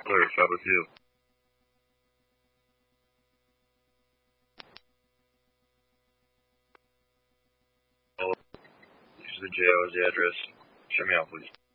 Clarified with you. Use the jail as the address. Show me out, please.